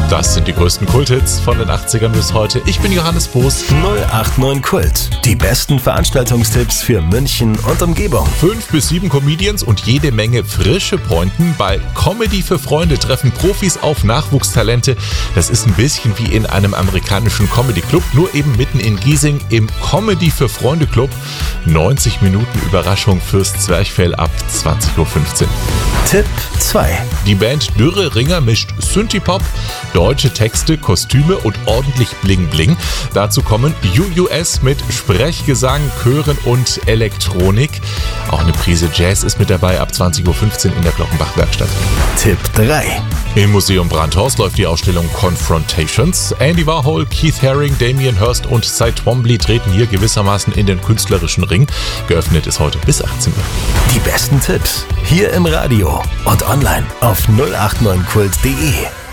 Das sind die größten Kulthits von den 80ern bis heute. Ich bin Johannes Boos. 089 Kult. Die besten Veranstaltungstipps für München und Umgebung. 5 bis 7 Comedians und jede Menge frische Pointen. Bei Comedy für Freunde treffen Profis auf Nachwuchstalente. Das ist ein bisschen wie in einem amerikanischen Comedy-Club, nur eben mitten in Giesing im Comedy für Freunde Club. 90 Minuten Überraschung fürs Zwerchfell ab 20.15 Uhr. Tipp 2. Die Band Dürre Ringer mischt Synthie-Pop, deutsche Texte, Kostüme und ordentlich Bling-Bling. Dazu kommen UUS mit Sprechgesang, Chören und Elektronik. Auch eine Prise Jazz ist mit dabei ab 20.15 Uhr in der Glockenbach-Werkstatt. Tipp 3. Im Museum Brandhorst läuft die Ausstellung Confrontations. Andy Warhol, Keith Haring, Damien Hirst und Cy Twombly treten hier gewissermaßen in den künstlerischen Ring. Geöffnet ist heute bis 18 Uhr. Die besten Tipps hier im Radio und online auf 089kult.de.